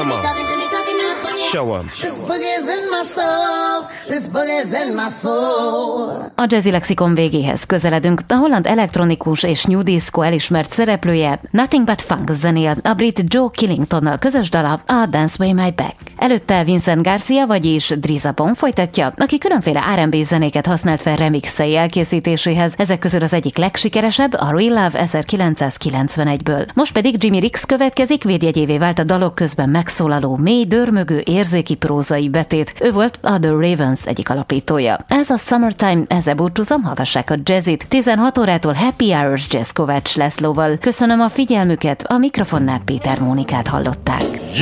Come on. Show 'em. This boogie's in my soul. This boogie's in my soul. A Jazzy Lexikon végéhez közeledünk. A holland elektronikus és new disco elismert szereplője Nothing But Funk zenél a brit Joe Killingtonnal közös dala a Dance Way My Back. Előtte Vincent Garcia, vagyis Drizza Bone folytatja, aki különféle R&B zenéket használt fel remixei elkészítéséhez. Ezek közül az egyik legsikeresebb a Real Love 1991-ből. Most pedig Jimi Rix következik, védjegyévé vált a dalok közben megszólaló, mély, dörmögő, érzéki prózai betét. Ő volt a The Ravens egyik alapítója. Ez a Summertime, ezzel búcsúzom, hallgassák a Jazzit. 16 órától Happy Hours Jazz Kovács Lászlóval. Köszönöm a figyelmüket, a mikrofonnál Péter Mónikát hallották.